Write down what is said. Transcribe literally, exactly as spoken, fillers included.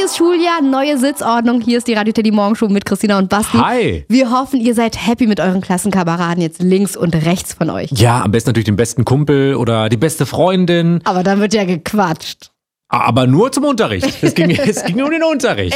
Neues Schuljahr, neue Sitzordnung. Hier ist die Radio Teddy Morgenshow mit Christina und Basti. Hi. Wir hoffen, ihr seid happy mit euren Klassenkameraden jetzt links und rechts von euch. Ja, am besten natürlich den besten Kumpel oder die beste Freundin. Aber dann wird ja gequatscht. Aber nur zum Unterricht. Es ging, es ging um den Unterricht.